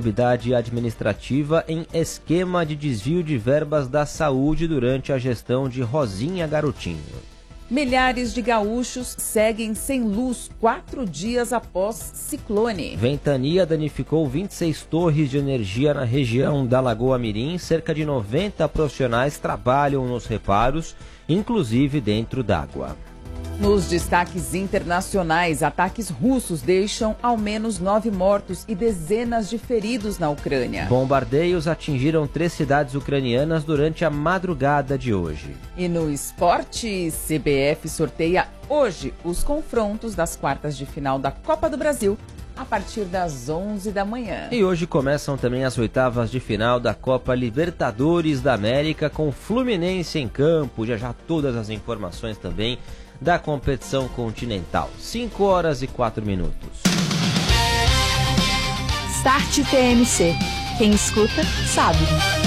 improbidade administrativa em esquema de desvio de verbas da saúde durante a gestão de Rosinha Garotinho. Milhares de gaúchos seguem sem luz 4 dias após ciclone. Ventania danificou 26 torres de energia na região da Lagoa Mirim. Cerca de 90 profissionais trabalham nos reparos, inclusive dentro d'água. Nos destaques internacionais, ataques russos deixam ao menos 9 mortos e dezenas de feridos na Ucrânia. Bombardeios atingiram 3 cidades ucranianas durante a madrugada de hoje. E no esporte, CBF sorteia hoje os confrontos das quartas de final da Copa do Brasil a partir das 11 da manhã. E hoje começam também as oitavas de final da Copa Libertadores da América com Fluminense em campo. Já todas as informações também da competição continental. 5h04. Start TMC. Quem escuta, sabe.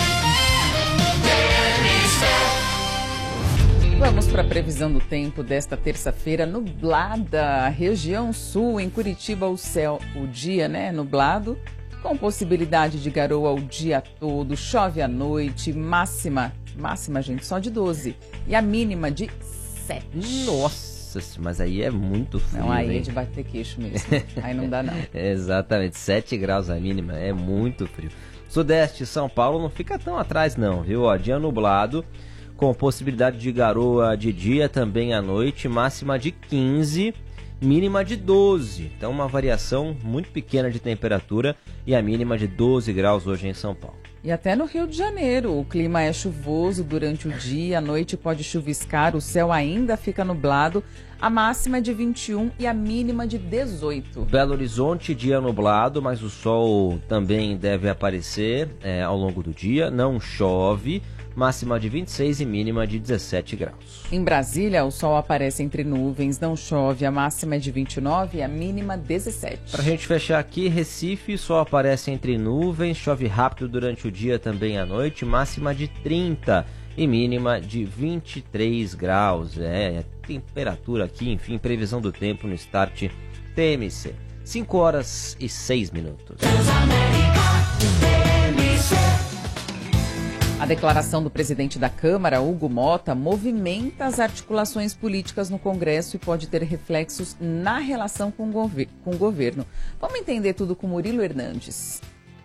Vamos para a previsão do tempo desta terça-feira, nublada. Região sul, em Curitiba, o dia, nublado, com possibilidade de garoa o dia todo, chove à noite, máxima, gente, só de 12. E a mínima de 7. Nossa, mas aí é muito frio. Não, aí a gente vai ter queixo mesmo. Aí não dá, não. Exatamente, 7 graus a mínima, é muito frio. Sudeste, São Paulo não fica tão atrás não, viu? Ó, dia nublado, com possibilidade de garoa de dia, também à noite, máxima de 15, mínima de 12. Então uma variação muito pequena de temperatura e a mínima de 12 graus hoje em São Paulo. E até no Rio de Janeiro, o clima é chuvoso durante o dia, à noite pode chuviscar, o céu ainda fica nublado, a máxima é de 21 e a mínima de 18. Belo Horizonte, dia nublado, mas o sol também deve aparecer ao longo do dia, não chove, máxima de 26 e mínima de 17 graus. Em Brasília, o sol aparece entre nuvens, não chove, a máxima é de 29 e a mínima 17. Pra gente fechar aqui, Recife, sol aparece entre nuvens, chove rápido durante o dia, também à noite, máxima de 30 e mínima de 23 graus. Temperatura aqui, enfim, previsão do tempo no Start TMC. 5h06. A declaração do presidente da Câmara, Hugo Motta, movimenta as articulações políticas no Congresso e pode ter reflexos na relação com o governo. Vamos entender tudo com Murilo Hernandes.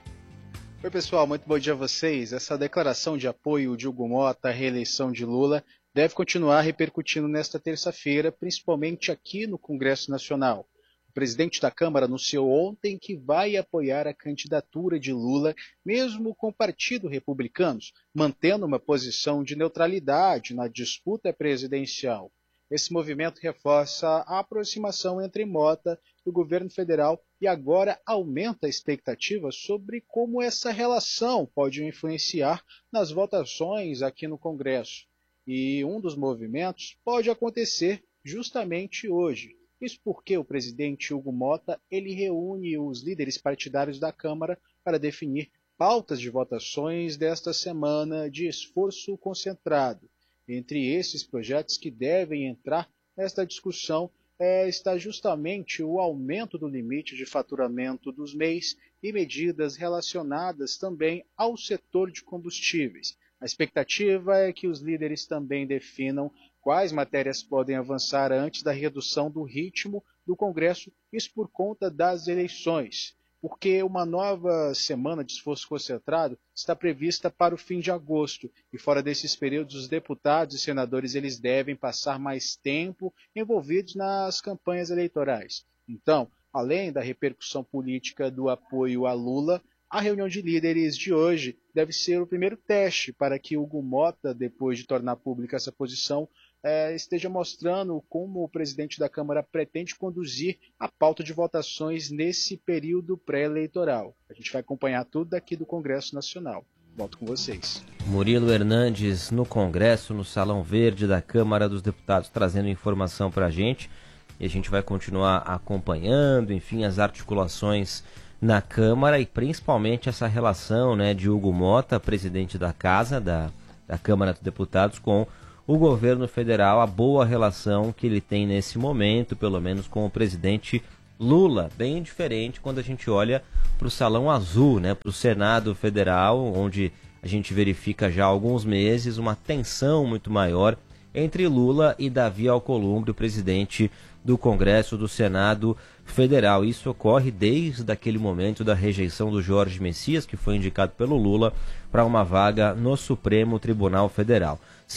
Oi, pessoal, muito bom dia a vocês. Essa declaração de apoio de Hugo Motta à reeleição de Lula deve continuar repercutindo nesta terça-feira, principalmente aqui no Congresso Nacional. O presidente da Câmara anunciou ontem que vai apoiar a candidatura de Lula, mesmo com o Partido Republicanos, mantendo uma posição de neutralidade na disputa presidencial. Esse movimento reforça a aproximação entre Motta e o governo federal e agora aumenta a expectativa sobre como essa relação pode influenciar nas votações aqui no Congresso. E um dos movimentos pode acontecer justamente hoje. Isso porque o presidente Hugo Motta ele reúne os líderes partidários da Câmara para definir pautas de votações desta semana de esforço concentrado. Entre esses projetos que devem entrar nesta discussão está justamente o aumento do limite de faturamento dos MEIs e medidas relacionadas também ao setor de combustíveis. A expectativa é que os líderes também definam quais matérias podem avançar antes da redução do ritmo do Congresso, isso por conta das eleições, porque uma nova semana de esforço concentrado está prevista para o fim de agosto, e fora desses períodos os deputados e senadores eles devem passar mais tempo envolvidos nas campanhas eleitorais. Então, além da repercussão política do apoio a Lula, a reunião de líderes de hoje deve ser o primeiro teste para que Hugo Motta, depois de tornar pública essa posição, esteja mostrando como o presidente da Câmara pretende conduzir a pauta de votações nesse período pré-eleitoral. A gente vai acompanhar tudo daqui do Congresso Nacional. Volto com vocês. Murilo Hernandes no Congresso, no Salão Verde da Câmara dos Deputados, trazendo informação para a gente. E a gente vai continuar acompanhando, enfim, as articulações na Câmara e principalmente essa relação de Hugo Motta, presidente da Casa, da Câmara dos Deputados, com o governo federal, a boa relação que ele tem nesse momento, pelo menos com o presidente Lula, bem diferente quando a gente olha para o Salão Azul, né, para o Senado Federal, onde a gente verifica já há alguns meses uma tensão muito maior entre Lula e Davi Alcolumbre, o presidente do Congresso do Senado Federal. Isso ocorre desde aquele momento da rejeição do Jorge Messias, que foi indicado pelo Lula para uma vaga no Supremo Tribunal Federal.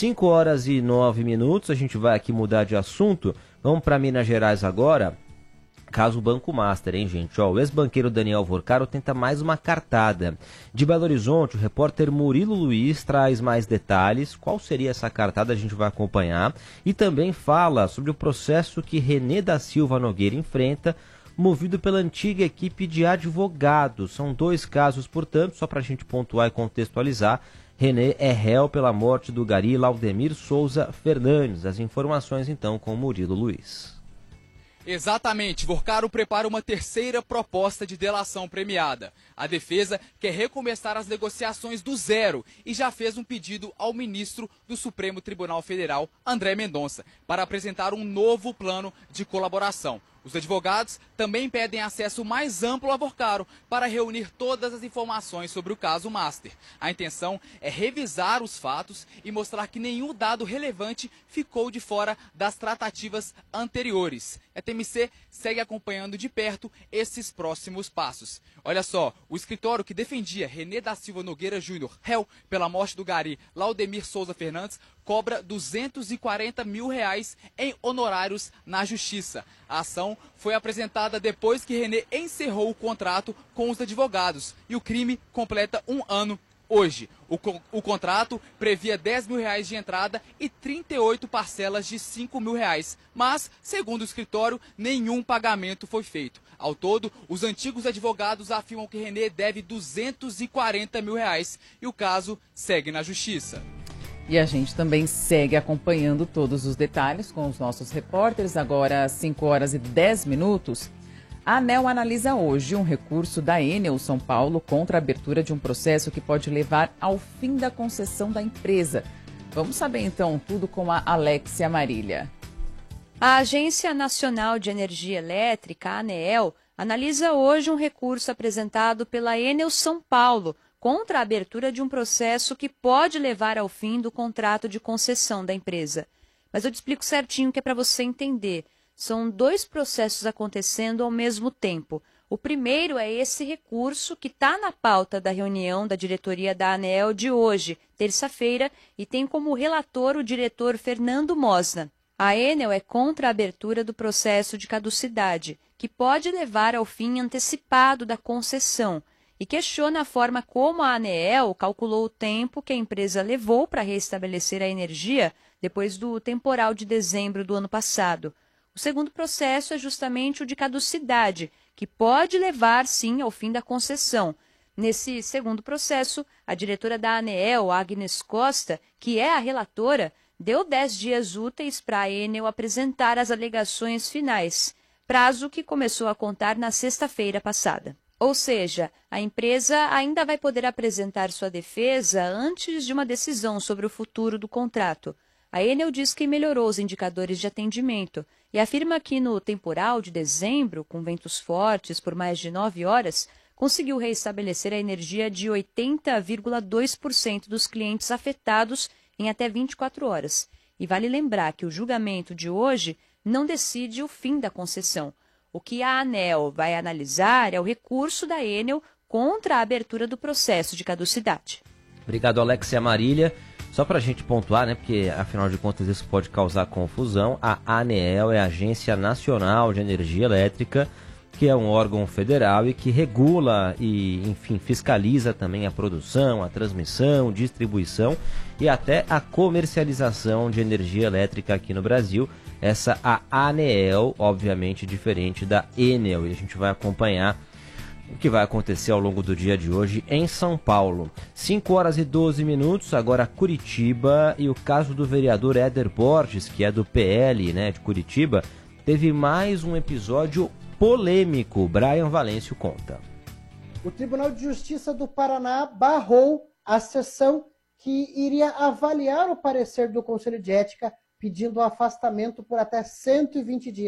5h09, a gente vai aqui mudar de assunto. Vamos para Minas Gerais agora. Caso Banco Master, hein, gente? O ex-banqueiro Daniel Vorcaro tenta mais uma cartada. De Belo Horizonte, o repórter Murilo Luiz traz mais detalhes. Qual seria essa cartada? A gente vai acompanhar. E também fala sobre o processo que René da Silva Nogueira enfrenta, movido pela antiga equipe de advogados. São 2 casos, portanto, só para a gente pontuar e contextualizar. René é réu pela morte do gari Laudemir Souza Fernandes. As informações, então, com Murilo Luiz. Exatamente, Vorcaro prepara uma terceira proposta de delação premiada. A defesa quer recomeçar as negociações do zero e já fez um pedido ao ministro do Supremo Tribunal Federal, André Mendonça, para apresentar um novo plano de colaboração. Os advogados também pedem acesso mais amplo a Vorcaro para reunir todas as informações sobre o caso Master. A intenção é revisar os fatos e mostrar que nenhum dado relevante ficou de fora das tratativas anteriores. A TMC segue acompanhando de perto esses próximos passos. Olha só, o escritório que defendia René da Silva Nogueira Júnior, réu pela morte do gari Laudemir Souza Fernandes, cobra R$240 mil em honorários na justiça. A ação foi apresentada depois que René encerrou o contrato com os advogados e o crime completa 1 ano hoje. O contrato previa R$10 mil de entrada e 38 parcelas de R$5 mil, mas, segundo o escritório, nenhum pagamento foi feito. Ao todo, os antigos advogados afirmam que René deve R$240 mil e o caso segue na justiça. E a gente também segue acompanhando todos os detalhes com os nossos repórteres. Agora, às 5h10. A ANEEL analisa hoje um recurso da Enel São Paulo contra a abertura de um processo que pode levar ao fim da concessão da empresa. Vamos saber então tudo com a Alexia Marília. A Agência Nacional de Energia Elétrica, a ANEEL, analisa hoje um recurso apresentado pela Enel São Paulo contra a abertura de um processo que pode levar ao fim do contrato de concessão da empresa. Mas eu te explico certinho que é para você entender. São 2 processos acontecendo ao mesmo tempo. O primeiro é esse recurso que está na pauta da reunião da diretoria da ANEEL de hoje, terça-feira, e tem como relator o diretor Fernando Mosna. A Enel é contra a abertura do processo de caducidade, que pode levar ao fim antecipado da concessão, e questiona a forma como a ANEEL calculou o tempo que a empresa levou para restabelecer a energia depois do temporal de dezembro do ano passado. O segundo processo é justamente o de caducidade, que pode levar, sim, ao fim da concessão. Nesse segundo processo, a diretora da ANEEL, Agnes Costa, que é a relatora, deu 10 dias úteis para a Enel apresentar as alegações finais, prazo que começou a contar na sexta-feira passada. Ou seja, a empresa ainda vai poder apresentar sua defesa antes de uma decisão sobre o futuro do contrato. A Enel diz que melhorou os indicadores de atendimento e afirma que no temporal de dezembro, com ventos fortes por mais de 9 horas, conseguiu reestabelecer a energia de 80,2% dos clientes afetados em até 24 horas. E vale lembrar que o julgamento de hoje não decide o fim da concessão. O que a ANEEL vai analisar é o recurso da Enel contra a abertura do processo de caducidade. Obrigado, Alexia Marília. Só para a gente pontuar, né, porque afinal de contas isso pode causar confusão, a ANEEL é a Agência Nacional de Energia Elétrica, que é um órgão federal e que regula e, enfim, fiscaliza também a produção, a transmissão, distribuição e até a comercialização de energia elétrica aqui no Brasil. Essa a ANEEL, obviamente diferente da Enel, e a gente vai acompanhar o que vai acontecer ao longo do dia de hoje em São Paulo. 5h12, agora Curitiba, e o caso do vereador Éder Borges, que é do PL, né, de Curitiba, teve mais um episódio polêmico. Brian Valêncio conta. O Tribunal de Justiça do Paraná barrou a sessão que iria avaliar o parecer do Conselho de Ética pedindo o afastamento por até 120 dias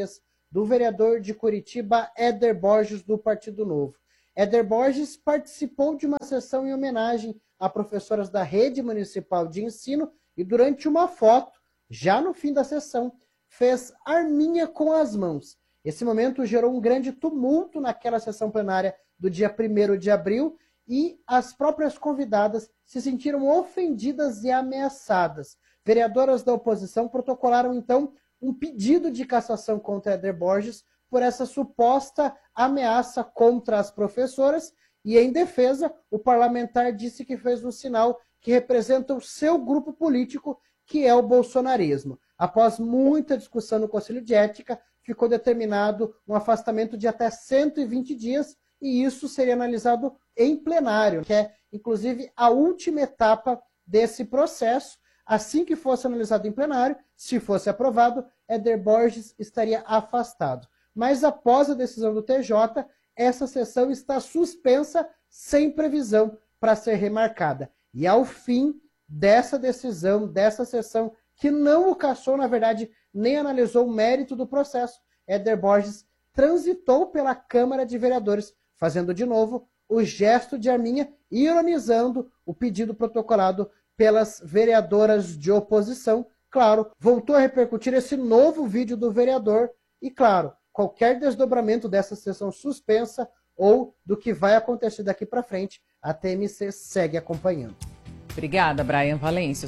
do vereador de Curitiba, Éder Borges, do Partido Novo. Éder Borges participou de uma sessão em homenagem a professoras da Rede Municipal de Ensino e, durante uma foto, já no fim da sessão, fez arminha com as mãos. Esse momento gerou um grande tumulto naquela sessão plenária do dia 1º de abril e as próprias convidadas se sentiram ofendidas e ameaçadas. Vereadoras da oposição protocolaram, então, um pedido de cassação contra Éder Borges por essa suposta ameaça contra as professoras e, em defesa, o parlamentar disse que fez um sinal que representa o seu grupo político, que é o bolsonarismo. Após muita discussão no Conselho de Ética, ficou determinado um afastamento de até 120 dias e isso seria analisado em plenário, que é, inclusive, a última etapa desse processo. Assim que fosse analisado em plenário, se fosse aprovado, Éder Borges estaria afastado. Mas após a decisão do TJ, essa sessão está suspensa sem previsão para ser remarcada. E ao fim dessa decisão, dessa sessão, que não o cassou, na verdade, nem analisou o mérito do processo, Éder Borges transitou pela Câmara de Vereadores, fazendo de novo o gesto de arminha, ironizando o pedido protocolado pelas vereadoras de oposição. Claro, voltou a repercutir esse novo vídeo do vereador e, claro, qualquer desdobramento dessa sessão suspensa ou do que vai acontecer daqui para frente, a TMC segue acompanhando. Obrigada, Brian Valêncio.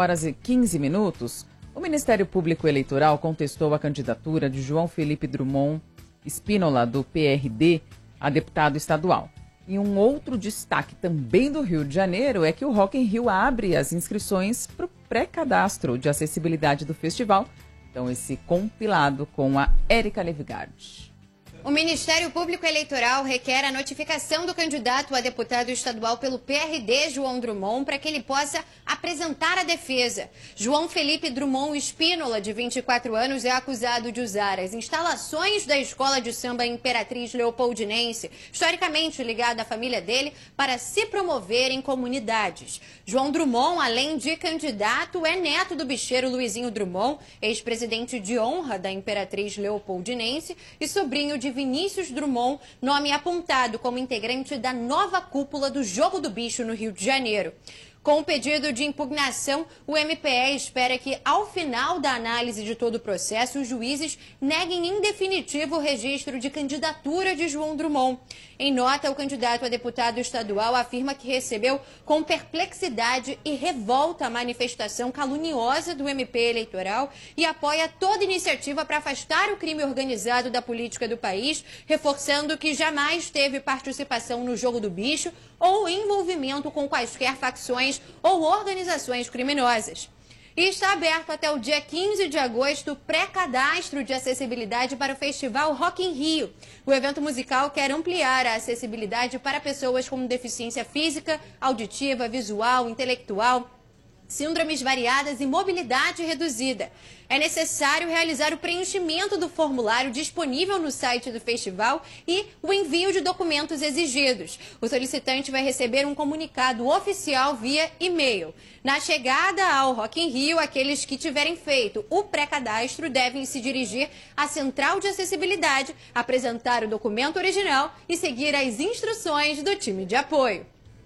5h15. O Ministério Público Eleitoral contestou a candidatura de João Felipe Drummond Spínola, do PRD, a deputado estadual. E um outro destaque também do Rio de Janeiro é que o Rock in Rio abre as inscrições para o pré-cadastro de acessibilidade do festival. Então, esse compilado com a Érica Levigard. O Ministério Público Eleitoral requer a notificação do candidato a deputado estadual pelo PRD, João Drummond, para que ele possa apresentar a defesa. João Felipe Drummond Spínola, de 24 anos, é acusado de usar as instalações da escola de samba Imperatriz Leopoldinense, historicamente ligada à família dele, para se promover em comunidades. João Drummond, além de candidato, é neto do bicheiro Luizinho Drummond, ex-presidente de honra da Imperatriz Leopoldinense e sobrinho de Vinícius Drummond, nome apontado como integrante da nova cúpula do Jogo do Bicho no Rio de Janeiro. Com o pedido de impugnação, o MPE espera que, ao final da análise de todo o processo, os juízes neguem em definitivo o registro de candidatura de João Drummond. Em nota, o candidato a deputado estadual afirma que recebeu com perplexidade e revolta a manifestação caluniosa do MP eleitoral e apoia toda iniciativa para afastar o crime organizado da política do país, reforçando que jamais teve participação no Jogo do Bicho ou envolvimento com quaisquer facções ou organizações criminosas. E está aberto até o dia 15 de agosto o pré-cadastro de acessibilidade para o Festival Rock in Rio. O evento musical quer ampliar a acessibilidade para pessoas com deficiência física, auditiva, visual, intelectual, síndromes variadas e mobilidade reduzida. É necessário realizar o preenchimento do formulário disponível no site do festival e o envio de documentos exigidos. O solicitante vai receber um comunicado oficial via e-mail. Na chegada ao Rock in Rio, aqueles que tiverem feito o pré-cadastro devem se dirigir à Central de Acessibilidade, apresentar o documento original e seguir as instruções do time de apoio.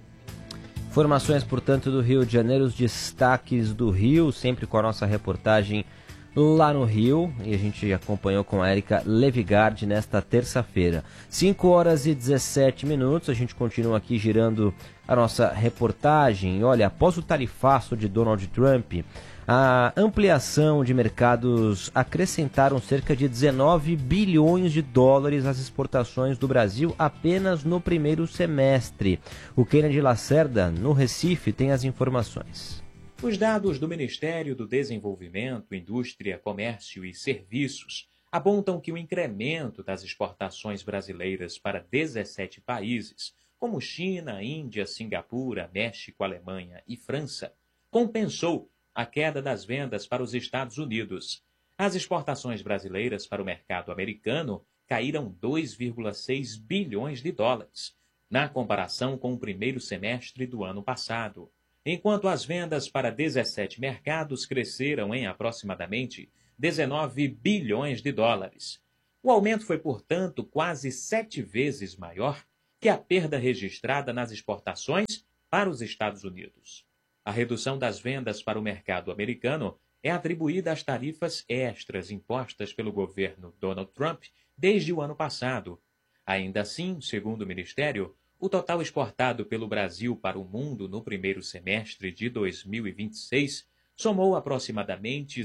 Informações, portanto, do Rio de Janeiro, os destaques do Rio, sempre com a nossa reportagem lá no Rio, e a gente acompanhou com a Érica Levigard nesta terça-feira. 5h17, a gente continua aqui girando a nossa reportagem. Olha, após o tarifaço de Donald Trump, a ampliação de mercados acrescentaram cerca de 19 bilhões de dólares às exportações do Brasil apenas no primeiro semestre. O Kennedy Lacerda, no Recife, tem as informações. Os dados do Ministério do Desenvolvimento, Indústria, Comércio e Serviços apontam que o incremento das exportações brasileiras para 17 países, como China, Índia, Singapura, México, Alemanha e França, compensou a queda das vendas para os Estados Unidos. As exportações brasileiras para o mercado americano caíram 2,6 bilhões de dólares, na comparação com o primeiro semestre do ano passado, enquanto as vendas para 17 mercados cresceram em aproximadamente 19 bilhões de dólares. O aumento foi, portanto, quase 7 vezes maior que a perda registrada nas exportações para os Estados Unidos. A redução das vendas para o mercado americano é atribuída às tarifas extras impostas pelo governo Donald Trump desde o ano passado. Ainda assim, segundo o Ministério, o total exportado pelo Brasil para o mundo no primeiro semestre de 2026 somou aproximadamente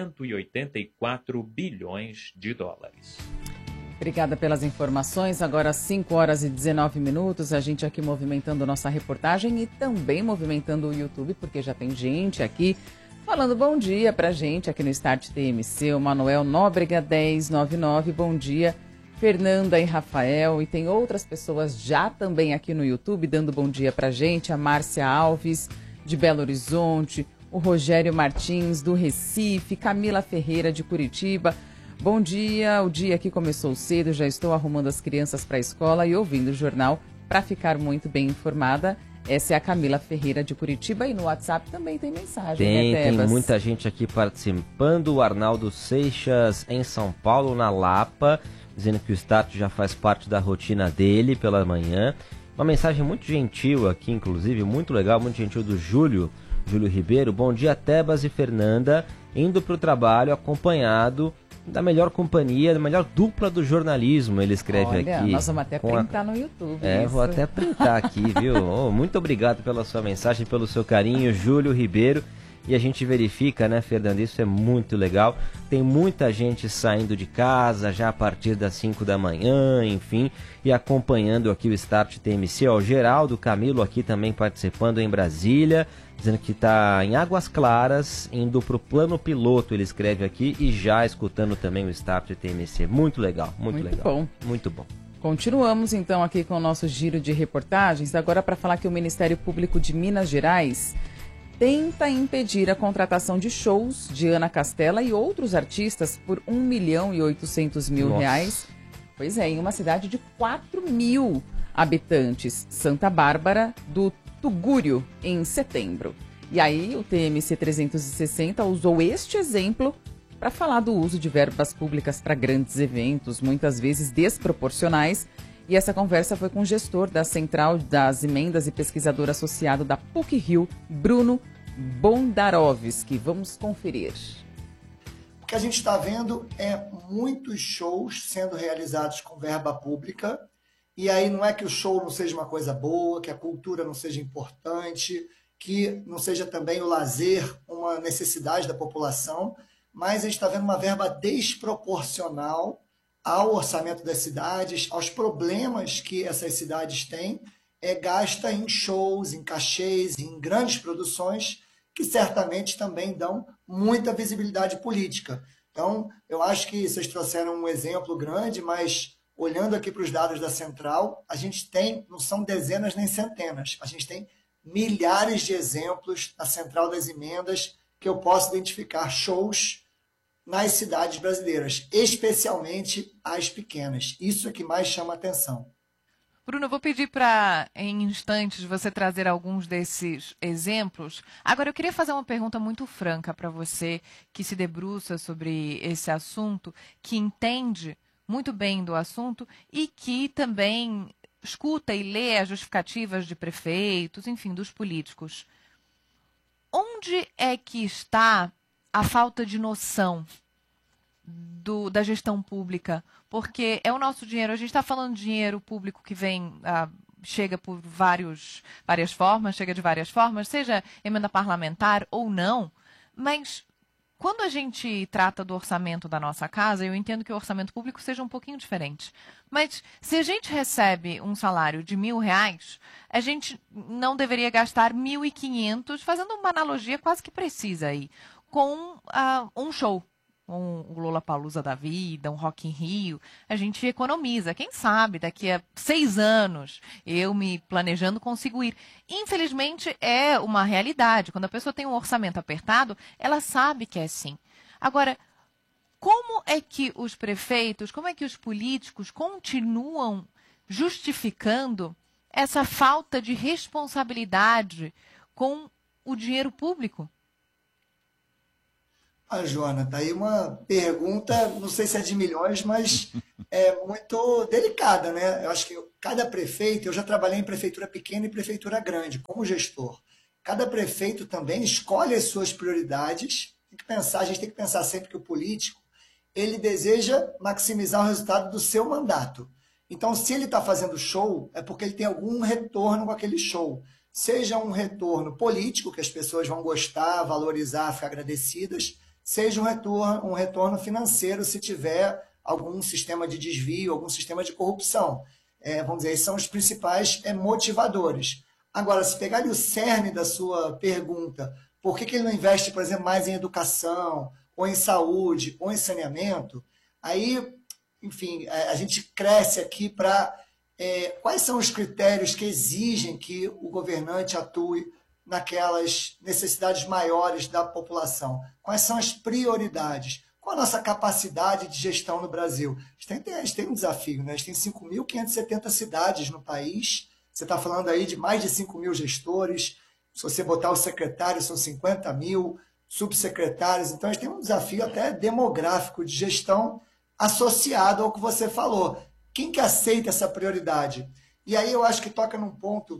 184 bilhões de dólares. Obrigada pelas informações. Agora, 5 horas e 19 minutos, a gente aqui movimentando nossa reportagem e também movimentando o YouTube, porque já tem gente aqui falando bom dia pra gente aqui no Start TMC. O Manuel Nóbrega 1099, bom dia. Fernanda e Rafael, e tem outras pessoas já também aqui no YouTube dando bom dia pra gente. A Márcia Alves, de Belo Horizonte, o Rogério Martins, do Recife, Camila Ferreira, de Curitiba. Bom dia, o dia aqui começou cedo, já estou arrumando as crianças para a escola e ouvindo o jornal para ficar muito bem informada. Essa é a Camila Ferreira, de Curitiba, e no WhatsApp também tem mensagem. Tem muita gente aqui participando. O Arnaldo Seixas, em São Paulo, na Lapa, dizendo que o Start já faz parte da rotina dele pela manhã. Uma mensagem muito gentil aqui, inclusive, muito legal, muito gentil, do Júlio Ribeiro. Bom dia, Tebas e Fernanda, indo para o trabalho acompanhado da melhor companhia, da melhor dupla do jornalismo, ele escreve. Olha, aqui. Nós vamos até printar no YouTube. Isso. Vou até printar aqui, viu? Muito obrigado pela sua mensagem, pelo seu carinho, Júlio Ribeiro. E a gente verifica, né, Fernanda, isso é muito legal. Tem muita gente saindo de casa já a partir das 5 da manhã, enfim, e acompanhando aqui o Start TMC. Ó, o Geraldo Camilo aqui também participando em Brasília, dizendo que está em Águas Claras, indo para o plano piloto, ele escreve aqui, e já escutando também o Start TMC. Muito legal, muito legal. Bom. Muito bom. Continuamos então aqui com o nosso giro de reportagens, agora para falar que o Ministério Público de Minas Gerais tenta impedir a contratação de shows de Ana Castela e outros artistas por R$1.800.000. Pois é, em uma cidade de 4.000 habitantes, Santa Bárbara do Tugúrio, em setembro. E aí o TMC 360 usou este exemplo para falar do uso de verbas públicas para grandes eventos, muitas vezes desproporcionais. E essa conversa foi com o gestor da Central das Emendas e pesquisador associado da PUC-Rio, Bruno Bondarovski. Vamos conferir. O que a gente está vendo é muitos shows sendo realizados com verba pública. E aí não é que o show não seja uma coisa boa, que a cultura não seja importante, que não seja também o lazer uma necessidade da população, mas a gente está vendo uma verba desproporcional ao orçamento das cidades, aos problemas que essas cidades têm, gasta em shows, em cachês, em grandes produções, que certamente também dão muita visibilidade política. Então, eu acho que vocês trouxeram um exemplo grande, mas olhando aqui para os dados da Central, a gente tem, não são dezenas nem centenas, a gente tem milhares de exemplos na Central das Emendas que eu posso identificar shows nas cidades brasileiras, especialmente as pequenas. Isso é que mais chama a atenção. Bruno, eu vou pedir para, em instantes, você trazer alguns desses exemplos. Agora, eu queria fazer uma pergunta muito franca para você, que se debruça sobre esse assunto, que entende muito bem do assunto e que também escuta e lê as justificativas de prefeitos, enfim, dos políticos. Onde é que está a falta de noção da gestão pública? Porque é o nosso dinheiro, a gente está falando de dinheiro público que vem, chega por várias formas, chega de várias formas, seja emenda parlamentar ou não, mas quando a gente trata do orçamento da nossa casa, eu entendo que o orçamento público seja um pouquinho diferente. Mas se a gente recebe um salário de R$1.000, a gente não deveria gastar 1.500, fazendo uma analogia quase que precisa aí, com um show. O Lollapalooza da vida, um Rock in Rio, a gente economiza. Quem sabe, daqui a 6 anos, eu me planejando consigo ir. Infelizmente, é uma realidade. Quando a pessoa tem um orçamento apertado, ela sabe que é assim. Agora, como é que os prefeitos, como é que os políticos continuam justificando essa falta de responsabilidade com o dinheiro público? Joana, tá aí uma pergunta, não sei se é de milhões, mas é muito delicada, né? Eu acho que cada prefeito, eu já trabalhei em prefeitura pequena e prefeitura grande, como gestor. Cada prefeito também escolhe as suas prioridades. Tem que pensar, a gente tem que pensar sempre que o político, ele deseja maximizar o resultado do seu mandato. Então, se ele está fazendo show, é porque ele tem algum retorno com aquele show. Seja um retorno político, que as pessoas vão gostar, valorizar, ficar agradecidas, seja um retorno financeiro, se tiver algum sistema de desvio, algum sistema de corrupção. Vamos dizer, esses são os principais motivadores. Agora, se pegar ali o cerne da sua pergunta, por que ele não investe, por exemplo, mais em educação, ou em saúde, ou em saneamento, aí, enfim, a gente cresce aqui para quais são os critérios que exigem que o governante atue naquelas necessidades maiores da população? Quais são as prioridades? Qual a nossa capacidade de gestão no Brasil? A gente tem um desafio, né? A gente tem 5.570 cidades no país. Você está falando aí de mais de 5.000 gestores. Se você botar os secretários, são 50.000 subsecretários. Então, a gente tem um desafio até demográfico de gestão associado ao que você falou. Quem que aceita essa prioridade? E aí eu acho que toca num ponto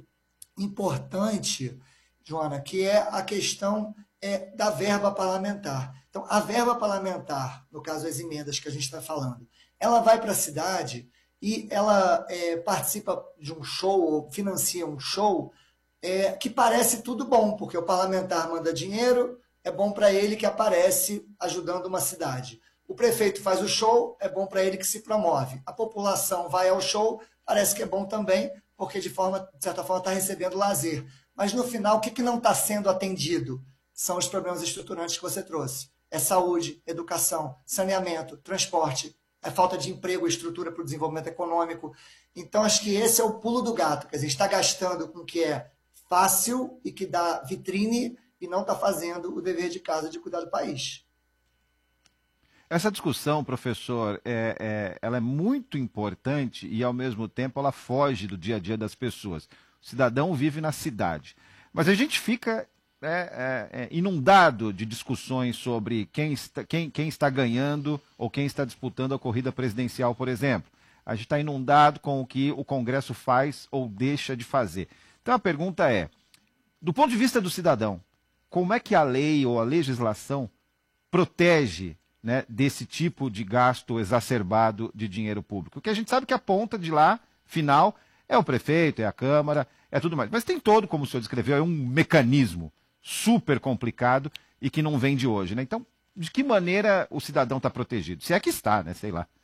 importante, Joana, que é a questão da verba parlamentar. Então, a verba parlamentar, no caso das emendas que a gente está falando, ela vai para a cidade e ela participa de um show, ou financia um show, que parece tudo bom, porque o parlamentar manda dinheiro, é bom para ele que aparece ajudando uma cidade. O prefeito faz o show, é bom para ele que se promove. A população vai ao show, parece que é bom também, porque de certa forma está recebendo lazer. Mas no final, o que não está sendo atendido? São os problemas estruturantes que você trouxe. É saúde, educação, saneamento, transporte, é falta de emprego, estrutura para o desenvolvimento econômico. Então, acho que esse é o pulo do gato. Quer dizer, está gastando com o que é fácil e que dá vitrine e não está fazendo o dever de casa de cuidar do país. Essa discussão, professor, ela é muito importante e, ao mesmo tempo, ela foge do dia a dia das pessoas. O cidadão vive na cidade. Mas a gente fica inundado de discussões sobre quem está ganhando ou quem está disputando a corrida presidencial, por exemplo. A gente está inundado com o que o Congresso faz ou deixa de fazer. Então a pergunta é, do ponto de vista do cidadão, como é que a lei ou a legislação protege, né, desse tipo de gasto exacerbado de dinheiro público? Porque a gente sabe que a ponta de lá, final, é o prefeito, é a Câmara, é tudo mais. Mas tem todo, como o senhor descreveu, é um mecanismo super complicado e que não vem de hoje, né? Então, de que maneira o cidadão está protegido? Se é que está, né? Sei lá.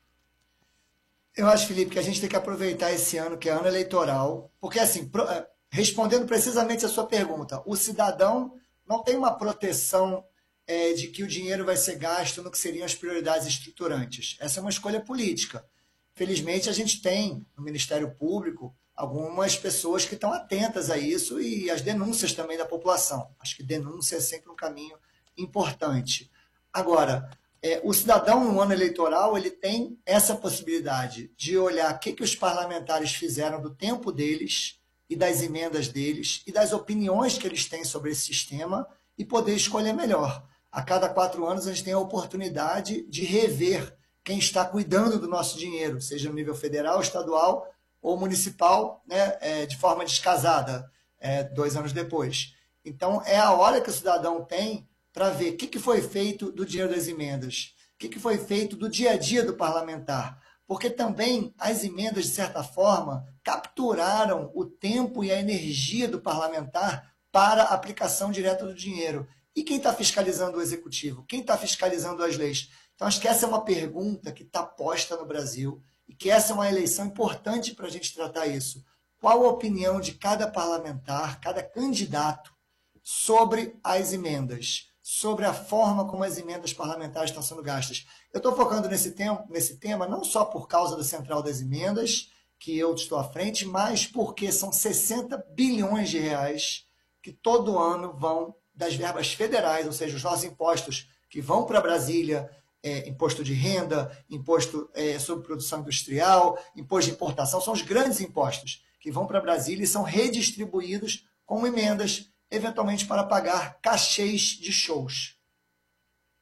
Eu acho, Felipe, que a gente tem que aproveitar esse ano, que é ano eleitoral, porque, assim, respondendo precisamente a sua pergunta, o cidadão não tem uma proteção de que o dinheiro vai ser gasto no que seriam as prioridades estruturantes. Essa é uma escolha política. Felizmente, a gente tem no Ministério Público algumas pessoas que estão atentas a isso e as denúncias também da população. Acho que denúncia é sempre um caminho importante. Agora, o cidadão no ano eleitoral ele tem essa possibilidade de olhar o que os parlamentares fizeram do tempo deles e das emendas deles e das opiniões que eles têm sobre esse sistema e poder escolher melhor. A cada 4 anos a gente tem a oportunidade de rever quem está cuidando do nosso dinheiro, seja no nível federal, estadual ou municipal, né, de forma descasada, 2 anos depois. Então, é a hora que o cidadão tem para ver o que foi feito do dinheiro das emendas, o que foi feito do dia a dia do parlamentar. Porque também as emendas, de certa forma, capturaram o tempo e a energia do parlamentar para a aplicação direta do dinheiro. E quem está fiscalizando o executivo? Quem está fiscalizando as leis? Então, acho que essa é uma pergunta que está posta no Brasil e que essa é uma eleição importante para a gente tratar isso. Qual a opinião de cada parlamentar, cada candidato sobre as emendas, sobre a forma como as emendas parlamentares estão sendo gastas? Eu estou focando nesse tema não só por causa da Central das Emendas, que eu estou à frente, mas porque são 60 bilhões de reais que todo ano vão das verbas federais, ou seja, os nossos impostos que vão para Brasília, imposto de renda, imposto sobre produção industrial, imposto de importação, são os grandes impostos que vão para Brasília e são redistribuídos como emendas, eventualmente para pagar cachês de shows.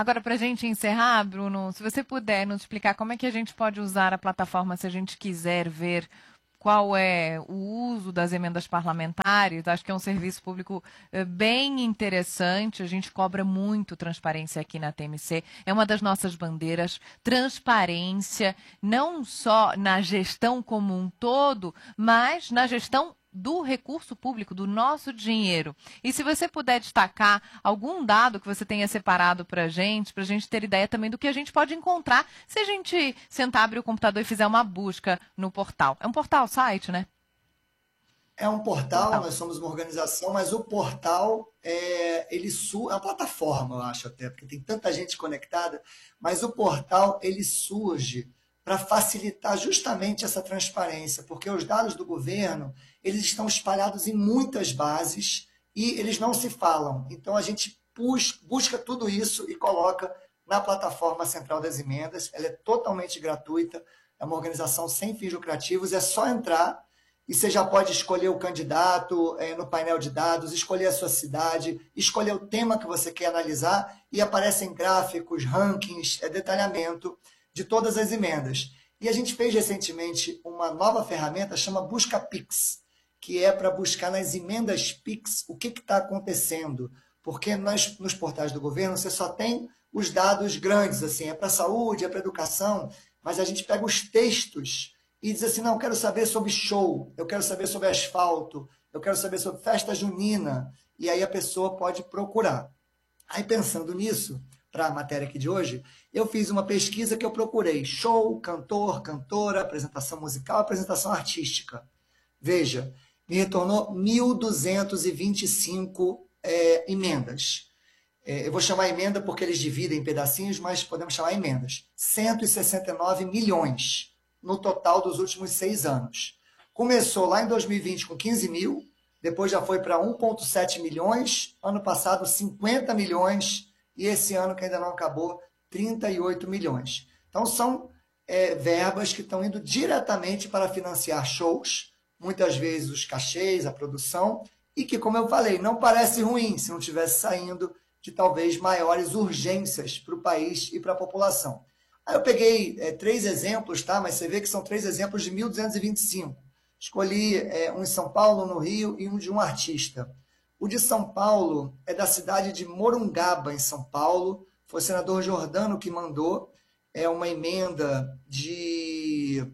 Agora, para a gente encerrar, Bruno, se você puder nos explicar como é que a gente pode usar a plataforma se a gente quiser ver qual é o uso das emendas parlamentares. Acho que é um serviço público bem interessante. A gente cobra muito transparência aqui na TMC. É uma das nossas bandeiras. Transparência, não só na gestão como um todo, mas na gestão do recurso público, do nosso dinheiro. E se você puder destacar algum dado que você tenha separado para a gente ter ideia também do que a gente pode encontrar se a gente sentar, abrir o computador e fizer uma busca no portal. É um portal, site, né? É um portal, nós somos uma organização, mas o portal, é uma plataforma, eu acho até, porque tem tanta gente conectada, mas o portal, ele surge para facilitar justamente essa transparência, porque os dados do governo, eles estão espalhados em muitas bases e eles não se falam. Então, a gente busca tudo isso e coloca na plataforma Central das Emendas. Ela é totalmente gratuita, é uma organização sem fins lucrativos, é só entrar e você já pode escolher o candidato no painel de dados, escolher a sua cidade, escolher o tema que você quer analisar e aparecem gráficos, rankings, detalhamento de todas as emendas. E a gente fez recentemente uma nova ferramenta, chama Busca Pix, que é para buscar nas emendas Pix o que está acontecendo. Porque nos portais do governo você só tem os dados grandes, assim, é para saúde, é para educação, mas a gente pega os textos e diz assim, não, eu quero saber sobre show, eu quero saber sobre asfalto, eu quero saber sobre festa junina, e aí a pessoa pode procurar. Aí pensando nisso, para a matéria aqui de hoje, eu fiz uma pesquisa que eu procurei show, cantor, cantora, apresentação musical, apresentação artística. Veja, me retornou 1.225 emendas. Eu vou chamar emenda porque eles dividem em pedacinhos, mas podemos chamar emendas. 169 milhões no total dos últimos 6 anos. Começou lá em 2020 com 15 mil, depois já foi para 1,7 milhões, ano passado 50 milhões, e esse ano que ainda não acabou, 38 milhões. Então são verbas que estão indo diretamente para financiar shows, muitas vezes os cachês, a produção, e que, como eu falei, não parece ruim se não estivesse saindo de talvez maiores urgências para o país e para a população. Aí eu peguei 3 exemplos, tá? Mas você vê que são 3 exemplos de 1.225. Escolhi um em São Paulo, no Rio, e um de um artista. O de São Paulo é da cidade de Morungaba, em São Paulo. Foi o senador Jordano que mandou. É uma emenda de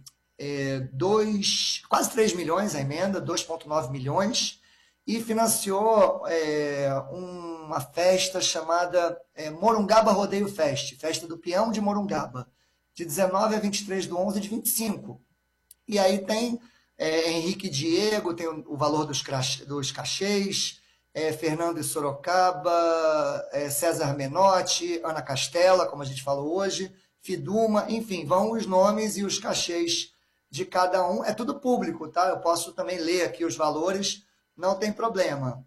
quase 3 milhões, a emenda, 2,9 milhões. E financiou uma festa chamada Morungaba Rodeio Fest, Festa do Peão de Morungaba, de 19 a 23 de 11 de 25. E aí tem Henrique Diego, tem o valor dos cachês, Fernando de Sorocaba, César Menotti, Ana Castela, como a gente falou hoje, Fiduma, enfim, vão os nomes e os cachês de cada um. É tudo público, tá? Eu posso também ler aqui os valores, não tem problema.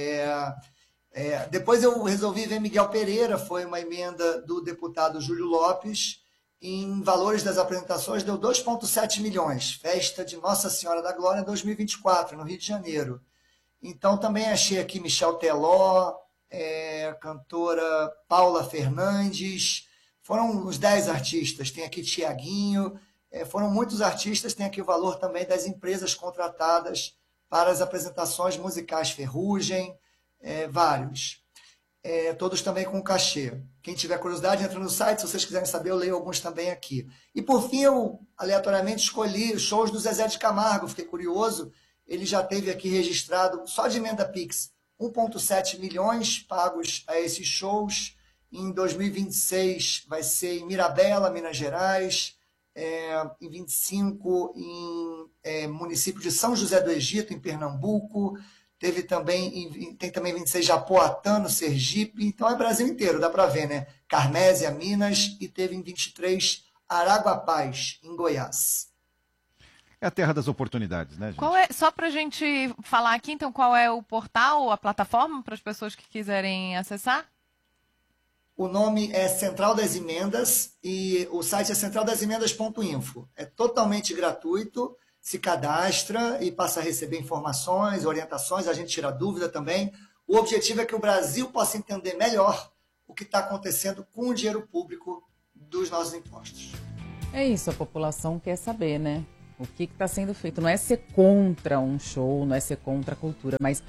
Depois eu resolvi ver Miguel Pereira, foi uma emenda do deputado Júlio Lopes, em valores das apresentações deu 2,7 milhões, festa de Nossa Senhora da Glória 2024, no Rio de Janeiro. Então também achei aqui Michel Teló, cantora Paula Fernandes, foram uns 10 artistas, tem aqui Tiaguinho, foram muitos artistas, tem aqui o valor também das empresas contratadas para as apresentações musicais, Ferrugem, vários. Todos também com cachê. Quem tiver curiosidade, entra no site, se vocês quiserem saber, eu leio alguns também aqui. E por fim, eu aleatoriamente escolhi os shows do Zezé de Camargo, fiquei curioso, ele já teve aqui registrado, só de emenda Pix, 1,7 milhões pagos a esses shows. Em 2026 vai ser em Mirabela, Minas Gerais, em 25 em município de São José do Egito, em Pernambuco, tem também 26 Japoatã, no Sergipe, então é Brasil inteiro, dá para ver, né? Carmésia, Minas, e teve em 23 Araguapaz, em Goiás. É a terra das oportunidades, né, gente? Só para a gente falar aqui, então, qual é o portal, a plataforma, para as pessoas que quiserem acessar? O nome é Central das Emendas e o site é centraldasemendas.info. É totalmente gratuito, se cadastra e passa a receber informações, orientações, a gente tira dúvida também. O objetivo é que o Brasil possa entender melhor o que está acontecendo com o dinheiro público dos nossos impostos. É isso, a população quer saber, né? O que está sendo feito. Não é ser contra um show, não é ser contra a cultura, mas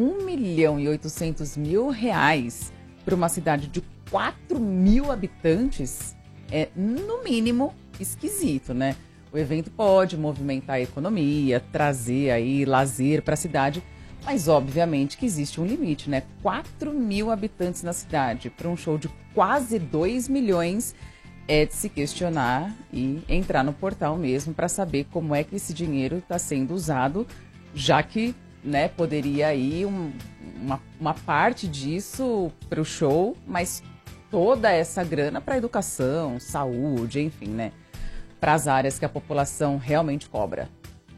R$1.800.000 para uma cidade de 4 mil habitantes é, no mínimo, esquisito, né? O evento pode movimentar a economia, trazer aí lazer para a cidade, mas obviamente que existe um limite, né? 4 mil habitantes na cidade para um show de quase 2 milhões é de se questionar e entrar no portal mesmo para saber como é que esse dinheiro está sendo usado, já que, né, poderia ir uma parte disso para o show, mas toda essa grana para educação, saúde, enfim, né? Para as áreas que a população realmente cobra.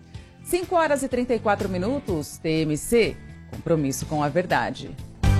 5h34, TMC, compromisso com a verdade.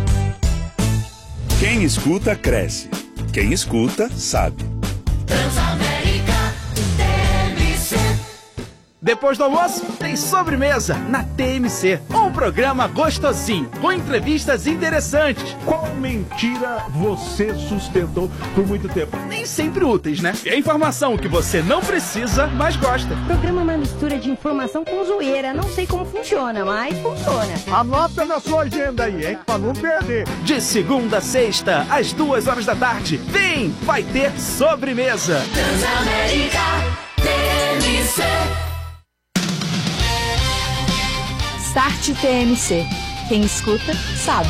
Quem escuta, cresce. Quem escuta, sabe. Transamérica TMC. Depois do almoço, tem sobremesa na TMC. Um programa gostosinho, com entrevistas interessantes. Qual mentira você sustentou por muito tempo? Nem sempre úteis, né? E a informação que você não precisa, mas gosta. O programa é uma mistura de informação com zoeira. Não sei como funciona, mas funciona. Anota na sua agenda aí, hein? Pra não perder. De segunda a sexta, às 2h da tarde. Vem! Vai ter sobremesa. Transamérica TMC. Start TMC. Quem escuta, sabe.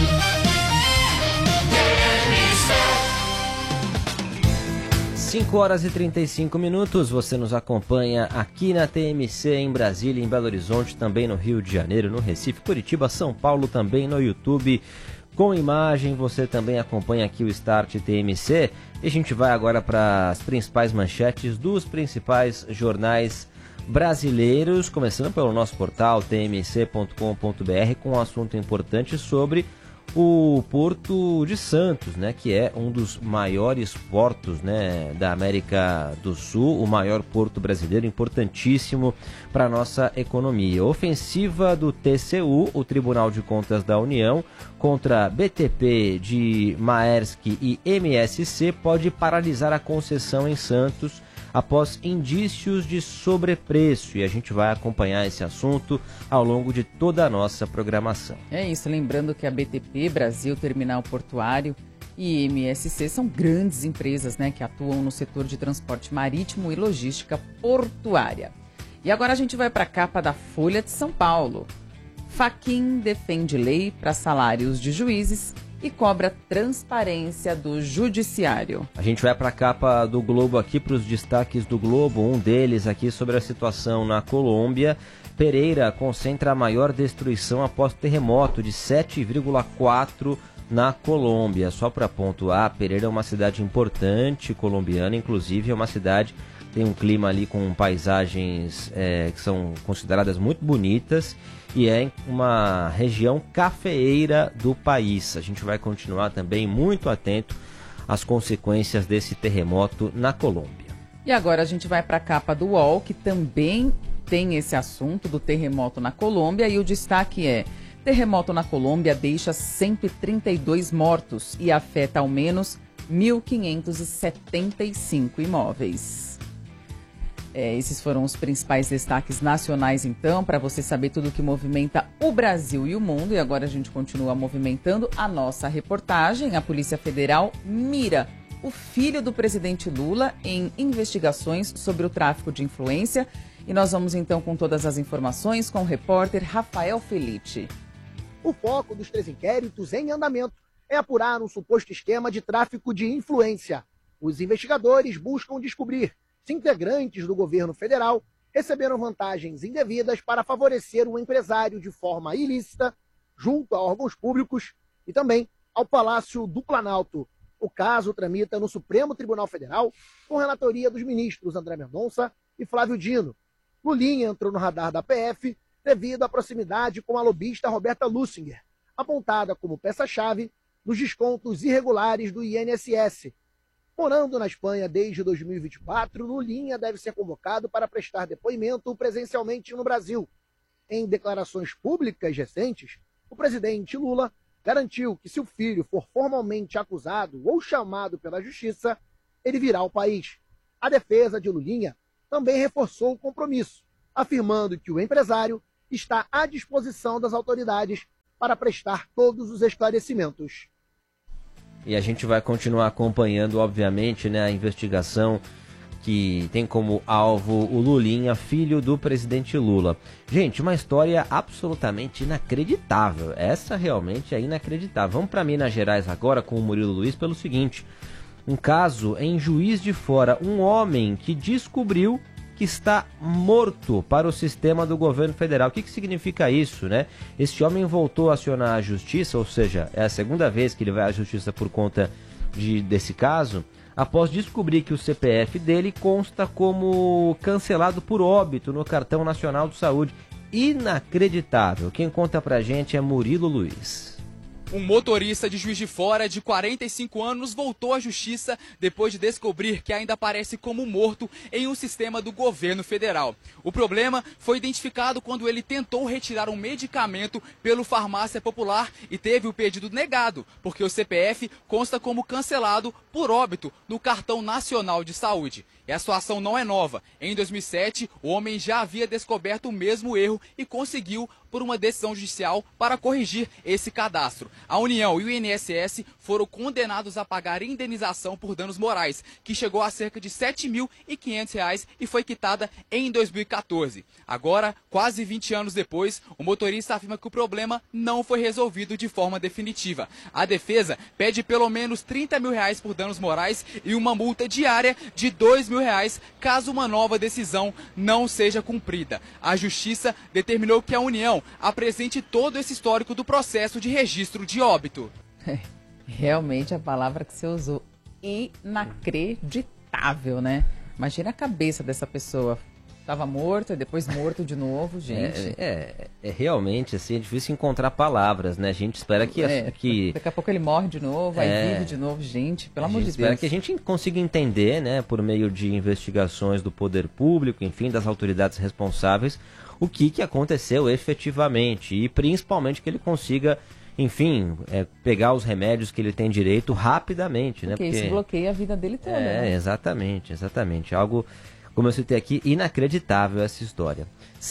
5h35, você nos acompanha aqui na TMC, em Brasília, em Belo Horizonte, também no Rio de Janeiro, no Recife, Curitiba, São Paulo, também no YouTube, com imagem. Você também acompanha aqui o Start TMC. E a gente vai agora para as principais manchetes dos principais jornais brasileiros, começando pelo nosso portal tmc.com.br, com um assunto importante sobre o Porto de Santos, né, que é um dos maiores portos, né, da América do Sul, o maior porto brasileiro, importantíssimo para a nossa economia. Ofensiva do TCU, o Tribunal de Contas da União, contra BTP de Maersk e MSC pode paralisar a concessão em Santos após indícios de sobrepreço, e a gente vai acompanhar esse assunto ao longo de toda a nossa programação. É isso, lembrando que a BTP, Brasil Terminal Portuário, e MSC são grandes empresas, né, que atuam no setor de transporte marítimo e logística portuária. E agora a gente vai para a capa da Folha de São Paulo. Fachin defende lei para salários de juízes e cobra transparência do judiciário. A gente vai para a capa do Globo aqui, para os destaques do Globo, um deles aqui sobre a situação na Colômbia. Pereira concentra a maior destruição após terremoto de 7,4 na Colômbia. Só para pontuar, Pereira é uma cidade importante colombiana, inclusive é uma cidade que tem um clima ali com paisagens que são consideradas muito bonitas, e é uma região cafeeira do país. A gente vai continuar também muito atento às consequências desse terremoto na Colômbia. E agora a gente vai para a capa do UOL, que também tem esse assunto do terremoto na Colômbia, e o destaque é: terremoto na Colômbia deixa 132 mortos e afeta ao menos 1.575 imóveis. Esses foram os principais destaques nacionais, então, para você saber tudo o que movimenta o Brasil e o mundo. E agora a gente continua movimentando a nossa reportagem. A Polícia Federal mira o filho do presidente Lula em investigações sobre o tráfico de influência. E nós vamos, então, com todas as informações com o repórter Rafael Felice. O foco dos 3 inquéritos em andamento é apurar um suposto esquema de tráfico de influência. Os investigadores buscam descobrir se integrantes do governo federal receberam vantagens indevidas para favorecer o empresário de forma ilícita junto a órgãos públicos e também ao Palácio do Planalto. O caso tramita no Supremo Tribunal Federal com relatoria dos ministros André Mendonça e Flávio Dino. Lulinha entrou no radar da PF devido à proximidade com a lobista Roberta Lussinger, apontada como peça-chave nos descontos irregulares do INSS. Morando na Espanha desde 2024, Lulinha deve ser convocado para prestar depoimento presencialmente no Brasil. Em declarações públicas recentes, o presidente Lula garantiu que se o filho for formalmente acusado ou chamado pela justiça, ele virá ao país. A defesa de Lulinha também reforçou o compromisso, afirmando que o empresário está à disposição das autoridades para prestar todos os esclarecimentos. E a gente vai continuar acompanhando, obviamente, né, a investigação que tem como alvo o Lulinha, filho do presidente Lula. Gente, uma história absolutamente inacreditável. Essa realmente é inacreditável. Vamos para Minas Gerais agora com o Murilo Luiz pelo seguinte. Um caso em Juiz de Fora. Um homem que descobriu que está morto para o sistema do governo federal. O que significa isso, né? Este homem voltou a acionar a justiça, ou seja, é a segunda vez que ele vai à justiça por conta desse caso, após descobrir que o CPF dele consta como cancelado por óbito no Cartão Nacional de Saúde. Inacreditável. Quem conta pra gente é Murilo Luiz. Um motorista de Juiz de Fora de 45 anos voltou à justiça depois de descobrir que ainda aparece como morto em um sistema do governo federal. O problema foi identificado quando ele tentou retirar um medicamento pelo Farmácia Popular e teve o pedido negado, porque o CPF consta como cancelado por óbito no Cartão Nacional de Saúde. E a situação não é nova. Em 2007, o homem já havia descoberto o mesmo erro e conseguiu por uma decisão judicial para corrigir esse cadastro. A União e o INSS foram condenados a pagar indenização por danos morais, que chegou a cerca de R$ 7.500 e foi quitada em 2014. Agora, quase 20 anos depois, o motorista afirma que o problema não foi resolvido de forma definitiva. A defesa pede pelo menos R$ 30.000 por danos morais e uma multa diária de R$ 2.000 caso uma nova decisão não seja cumprida. A Justiça determinou que a União apresente todo esse histórico do processo de registro de óbito. Realmente a palavra que você usou, inacreditável, né? Imagina a cabeça dessa pessoa. Estava morto e depois morto de novo, gente. É realmente assim, é difícil encontrar palavras, né? A gente espera que... Daqui a pouco ele morre de novo, aí vive de novo, gente, pelo amor de Deus. Espera que a gente consiga entender, né, por meio de investigações do poder público, enfim, das autoridades responsáveis, o que aconteceu efetivamente e principalmente que ele consiga, enfim, pegar os remédios que ele tem direito rapidamente, né? Porque isso bloqueia a vida dele toda. Né? Exatamente. Algo, como eu citei aqui, inacreditável essa história.